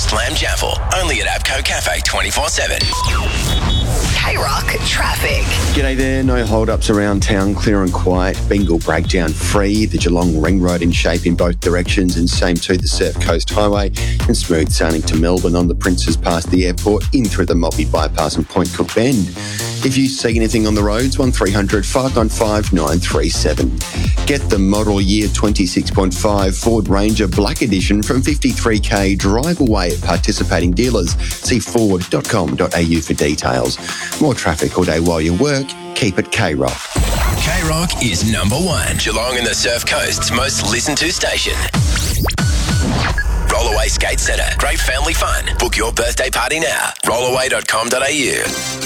Breakfast Lamb Jaffle. Only at Abco Cafe 24/7. K-Rock traffic. G'day there, no hold-ups around town, clear and quiet. Bengal breakdown free, the Geelong Ring Road in shape in both directions, and same to the Surf Coast Highway, and smooth sailing to Melbourne on the Princes past the airport, in through the Moppy Bypass and Point Cook Bend. If you see anything on the roads, 1300 595 937. Get the model year 26.5 Ford Ranger Black Edition from 53k drive away at participating dealers. See ford.com.au for details. More traffic all day while you work. Keep it K-Rock. K-Rock is number one. Geelong and the Surf Coast's most listened to station. Rollaway Skate Centre. Great family fun. Book your birthday party now. Rollaway.com.au.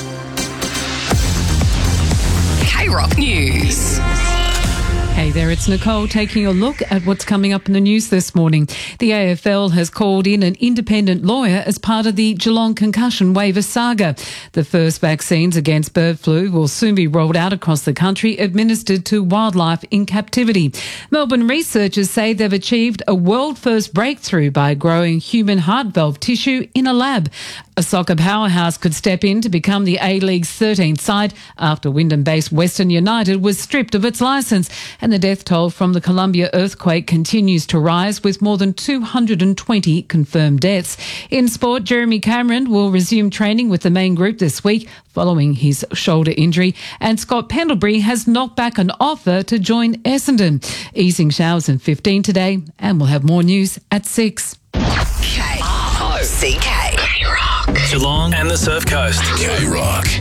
K-Rock News. Hey there, it's Nicole taking a look at what's coming up in the news this morning. The AFL has called in an independent lawyer as part of the Geelong concussion waiver saga. The first vaccines against bird flu will soon be rolled out across the country, administered to wildlife in captivity. Melbourne researchers say they've achieved a world-first breakthrough by growing human heart valve tissue in a lab. A soccer powerhouse could step in to become the A-League's 13th side after Wyndham-based Western United was stripped of its licence. And the death toll from the Columbia earthquake continues to rise, with more than 220 confirmed deaths. In sport, Jeremy Cameron will resume training with the main group this week following his shoulder injury. And Scott Pendlebury has knocked back an offer to join Essendon. Easing showers in 15 today, and we'll have more news at 6. K-O-C-K. K-Rock. Geelong and the Surf Coast. K-Rock.